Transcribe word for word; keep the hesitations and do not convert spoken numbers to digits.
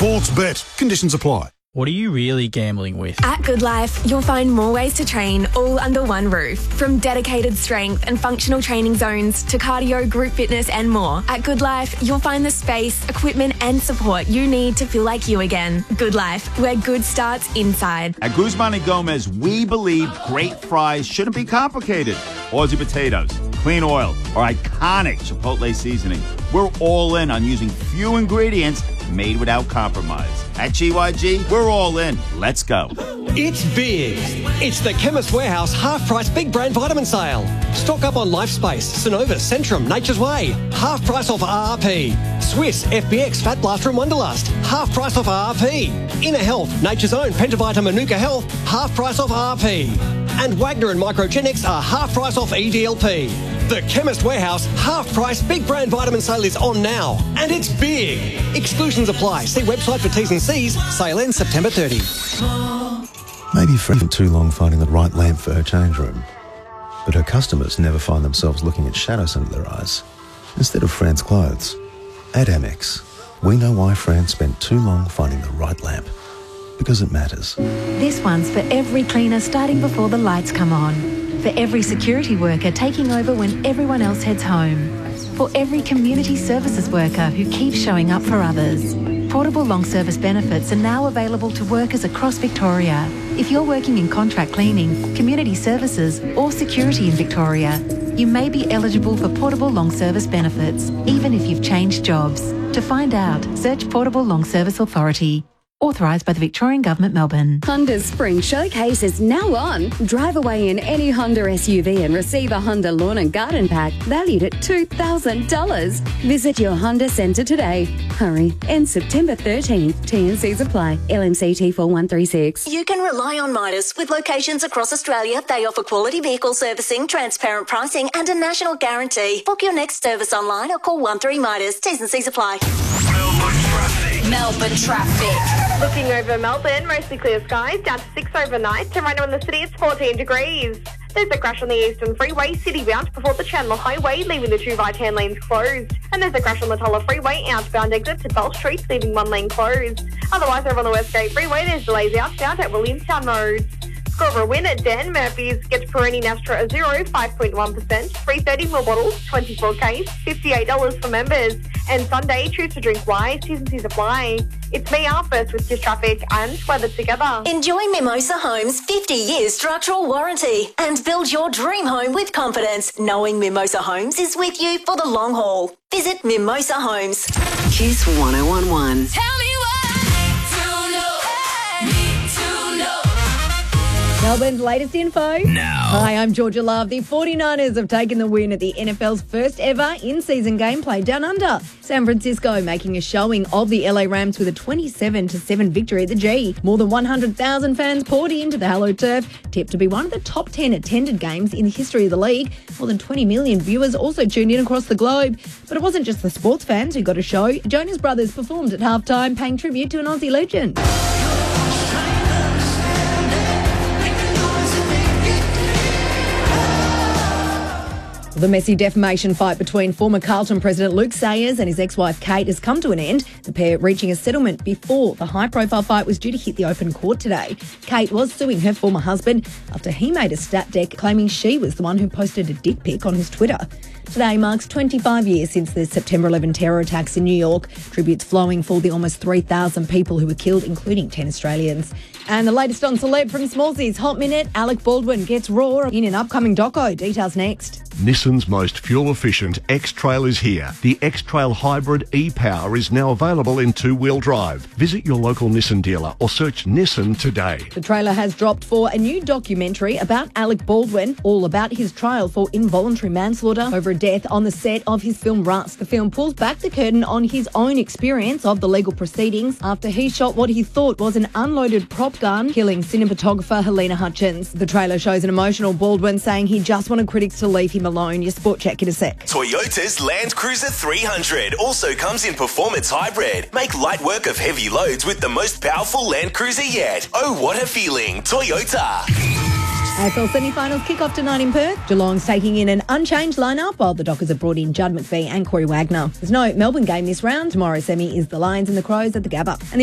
Sportsbet. Conditions apply. What are you really gambling with? At Good Life, you'll find more ways to train all under one roof. From dedicated strength and functional training zones to cardio, group fitness and more. At Good Life, you'll find the space, equipment and support you need to feel like you again. Good Life, where good starts inside. At Guzman and Gomez, we believe great fries shouldn't be complicated. Aussie potatoes, clean oil, or iconic Chipotle seasoning. We're all in on using few ingredients made without compromise. At G Y G, we're all in. Let's go. It's big. It's the Chemist Warehouse half-price big brand vitamin sale. Stock up on LifeSpace, Synovus, Centrum, Nature's Way. Half price off R R P. Swiss, F B X, Fat Blaster and Wonderlust. Half price off R R P. Inner Health, Nature's Own, Pentavita, Manuka Health. Half price off R R P. And Wagner and Microgenics are half price off E D L P. The Chemist Warehouse half-price big brand vitamin sale is on now. And it's big. Exclusions apply. See website for T's and C's. Sale ends September thirtieth. Maybe Fran took too long finding the right lamp for her change room. But her customers never find themselves looking at shadows under their eyes instead of Fran's clothes. At Amex, we know why Fran spent too long finding the right lamp. Because it matters. This one's for every cleaner starting before the lights come on. For every security worker taking over when everyone else heads home. For every community services worker who keeps showing up for others. Portable long service benefits are now available to workers across Victoria. If you're working in contract cleaning, community services or security in Victoria, you may be eligible for portable long service benefits, even if you've changed jobs. To find out, search Portable Long Service Authority. Authorised by the Victorian Government, Melbourne. Honda's Spring Showcase is now on. Drive away in any Honda S U V and receive a Honda Lawn and Garden Pack valued at two thousand dollars. Visit your Honda Centre today. Hurry. Ends September thirteenth. T and Cs apply. L M C T four one three six. You can rely on Midas. With locations across Australia, they offer quality vehicle servicing, transparent pricing and a national guarantee. Book your next service online or call one three Midas. T's and C's apply. Melbourne traffic. Melbourne traffic. Looking over Melbourne, mostly clear skies, down to six overnight. And right now in the city, it's fourteen degrees. There's a crash on the Eastern Freeway, citybound, before the Chandler Highway, leaving the two right-hand lanes closed. And there's a crash on the Tulla Freeway, outbound exit to Bell Street, leaving one lane closed. Otherwise, over on the Westgate Freeway, there's delays outbound at Williamstown Road. Score of a win at Dan Murphy's. Get Peroni Nastra a zero, five point one percent. three thirty mil bottles, twenty-four case, fifty-eight dollars for members. And Sunday, choose to drink wise, T's and C's apply. It's me, our first with this traffic and weather together. Enjoy Mimosa Homes' fifty year structural warranty and build your dream home with confidence, knowing Mimosa Homes is with you for the long haul. Visit Mimosa Homes. Kiss one oh one one. Tell me Melbourne's latest info. Now. Hi, I'm Georgia Love. The forty-niners have taken the win at the N F L's first ever in-season game played down under. San Francisco making a showing of the L A Rams with a twenty-seven to seven victory at the G. More than one hundred thousand fans poured into the Hallowed Turf, tipped to be one of the top ten attended games in the history of the league. More than twenty million viewers also tuned in across the globe. But it wasn't just the sports fans who got a show. Jonas Brothers performed at halftime, paying tribute to an Aussie legend. The messy defamation fight between former Carlton President Luke Sayers and his ex-wife Kate has come to an end, the pair reaching a settlement before the high-profile fight was due to hit the open court today. Kate was suing her former husband after he made a stat deck claiming she was the one who posted a dick pic on his Twitter. Today marks twenty-five years since the September eleventh terror attacks in New York, tributes flowing for the almost three thousand people who were killed, including ten Australians. And the latest on Celeb from Smallsy's Hot Minute, Alec Baldwin gets raw in an upcoming doco. Details next. Nissan's most fuel-efficient X-Trail is here. The X-Trail Hybrid e-Power is now available in two-wheel drive. Visit your local Nissan dealer or search Nissan today. The trailer has dropped for a new documentary about Alec Baldwin, all about his trial for involuntary manslaughter over a death on the set of his film Rust. The film pulls back the curtain on his own experience of the legal proceedings after he shot what he thought was an unloaded prop gun, killing cinematographer Helena Hutchins. The trailer shows an emotional Baldwin saying he just wanted critics to leave him alone. Your sport check in a sec. Toyota's Land Cruiser three hundred also comes in performance hybrid. Make light work of heavy loads with the most powerful Land Cruiser yet. Oh, what a feeling. Toyota. A F L semi-finals kick off tonight in Perth. Geelong's taking in an unchanged lineup while the Dockers have brought in Judd McPhee and Corey Wagner. There's no Melbourne game this round. Tomorrow's semi is the Lions and the Crows at the Gabba. And the